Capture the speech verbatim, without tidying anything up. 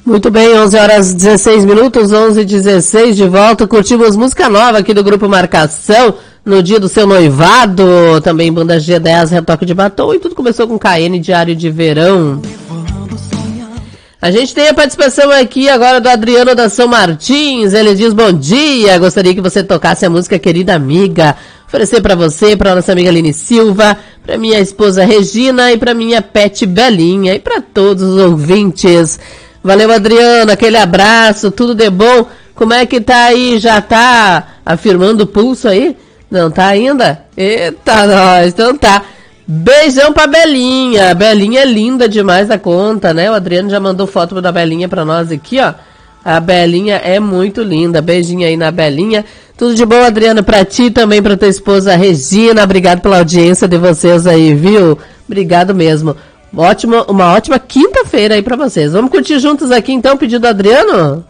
Muito bem, onze horas e dezesseis minutos, onze e dezesseis, de volta. Curtimos música nova aqui do Grupo Marcação, no dia do seu noivado. Também Banda G dez, Retoque de Batom. E tudo começou com K N, Diário de Verão. A gente tem a participação aqui agora do Adriano da São Martins. Ele diz: bom dia, gostaria que você tocasse a música Querida Amiga. Oferecer para você, para nossa amiga Aline Silva, para minha esposa Regina e para minha pet Belinha e para todos os ouvintes. Valeu, Adriano, aquele abraço, tudo de bom. Como é que tá aí? Já tá afirmando o pulso aí? Não tá ainda? Eita, nós, então tá. Beijão pra Belinha. Belinha é linda demais da conta, né? O Adriano já mandou foto da Belinha pra nós aqui, ó. A Belinha é muito linda. Beijinho aí na Belinha. Tudo de bom, Adriano, pra ti também, pra tua esposa Regina. Obrigado pela audiência de vocês aí, viu? Obrigado mesmo. Ótimo, uma ótima quinta-feira aí pra vocês. Vamos curtir juntos aqui então, pedido do Adriano?